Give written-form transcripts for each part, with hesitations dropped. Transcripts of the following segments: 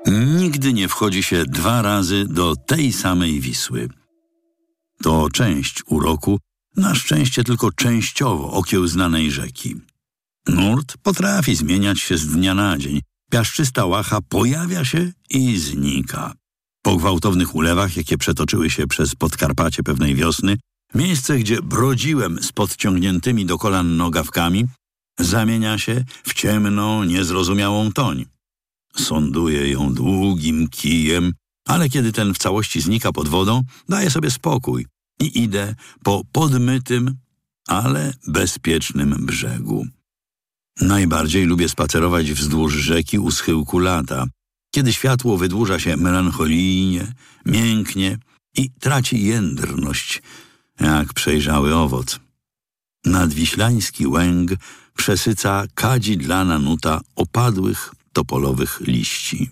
Nigdy nie wchodzi się 2 razy do tej samej Wisły. To część uroku, na szczęście tylko częściowo okiełznanej rzeki. Nurt potrafi zmieniać się z dnia na dzień. Piaszczysta łacha pojawia się i znika. Po gwałtownych ulewach, jakie przetoczyły się przez Podkarpacie pewnej wiosny, miejsce, gdzie brodziłem z podciągniętymi do kolan nogawkami, zamienia się w ciemną, niezrozumiałą toń. Sąduję ją długim kijem, ale kiedy ten w całości znika pod wodą, daję sobie spokój i idę po podmytym, ale bezpiecznym brzegu. Najbardziej lubię spacerować wzdłuż rzeki u schyłku lata, kiedy światło wydłuża się melancholijnie, mięknie i traci jędrność, jak przejrzały owoc. Nadwiślański łęg przesyca kadzidlana nuta opadłych topolowych liści.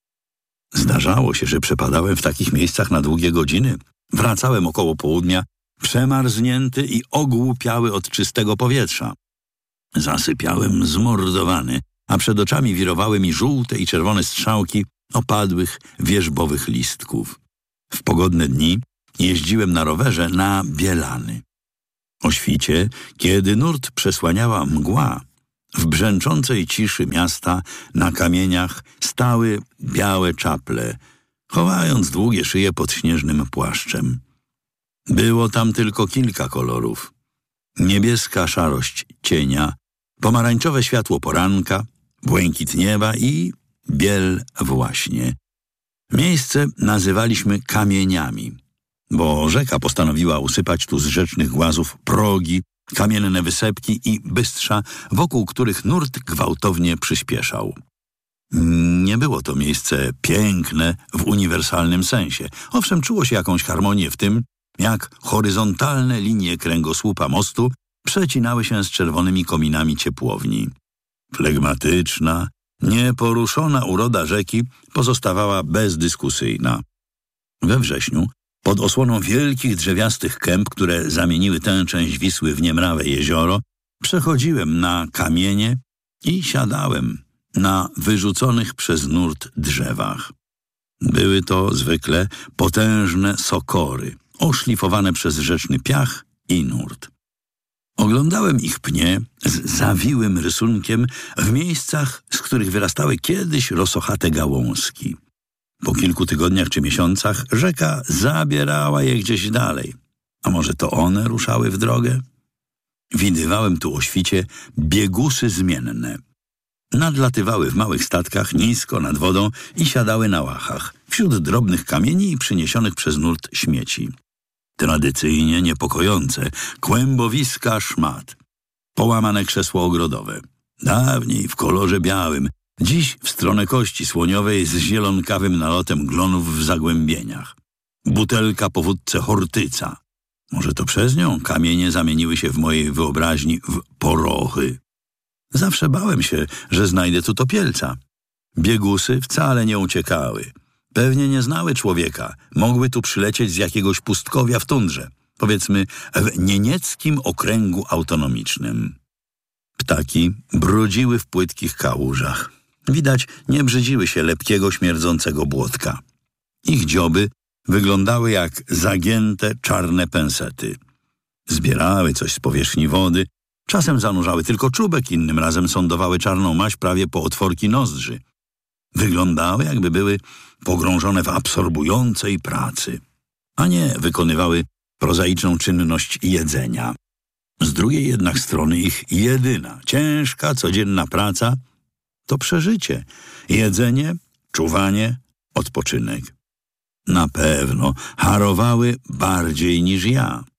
Zdarzało się, że przepadałem w takich miejscach na długie godziny. Wracałem około południa, przemarznięty i ogłupiały od czystego powietrza. Zasypiałem zmordowany, a przed oczami wirowały mi żółte i czerwone strzałki opadłych wierzbowych listków. W pogodne dni jeździłem na rowerze na Bielany. O świcie, kiedy nurt przesłaniała mgła, w brzęczącej ciszy miasta na kamieniach stały białe czaple, chowając długie szyje pod śnieżnym płaszczem. Było tam tylko kilka kolorów. Niebieska szarość cienia, pomarańczowe światło poranka, błękit nieba i biel właśnie. Miejsce nazywaliśmy Kamieniami, bo rzeka postanowiła usypać tu z rzecznych głazów progi, kamienne wysepki i bystrza, wokół których nurt gwałtownie przyspieszał. Nie było to miejsce piękne w uniwersalnym sensie. Owszem, czuło się jakąś harmonię w tym, jak horyzontalne linie kręgosłupa mostu przecinały się z czerwonymi kominami ciepłowni. Flegmatyczna, nieporuszona uroda rzeki pozostawała bezdyskusyjna. We wrześniu, pod osłoną wielkich drzewiastych kęp, które zamieniły tę część Wisły w niemrawe jezioro, przechodziłem na kamienie i siadałem na wyrzuconych przez nurt drzewach. Były to zwykle potężne sokory, oszlifowane przez rzeczny piach i nurt. Oglądałem ich pnie z zawiłym rysunkiem w miejscach, z których wyrastały kiedyś rosochate gałązki. Po kilku tygodniach czy miesiącach rzeka zabierała je gdzieś dalej. A może to one ruszały w drogę? Widywałem tu o świcie biegusy zmienne. Nadlatywały w małych statkach nisko nad wodą i siadały na łachach, wśród drobnych kamieni i przyniesionych przez nurt śmieci. Tradycyjnie niepokojące kłębowiska szmat, połamane krzesło ogrodowe. Dawniej w kolorze białym, dziś w stronę kości słoniowej z zielonkawym nalotem glonów w zagłębieniach. Butelka po wódce Hortyca. Może to przez nią kamienie zamieniły się w mojej wyobraźni w porochy. Zawsze bałem się, że znajdę tu topielca. Biegusy wcale nie uciekały. Pewnie nie znały człowieka. Mogły tu przylecieć z jakiegoś pustkowia w tundrze. Powiedzmy w niemieckim okręgu autonomicznym. Ptaki brodziły w płytkich kałużach. Widać, nie brzydziły się lepkiego, śmierdzącego błotka. Ich dzioby wyglądały jak zagięte, czarne pensety. Zbierały coś z powierzchni wody, czasem zanurzały tylko czubek, innym razem sądowały czarną maź prawie po otworki nozdrzy. Wyglądały, jakby były pogrążone w absorbującej pracy, a nie wykonywały prozaiczną czynność jedzenia. Z drugiej jednak strony ich jedyna, ciężka, codzienna praca to przeżycie, jedzenie, czuwanie, odpoczynek. Na pewno harowały bardziej niż ja.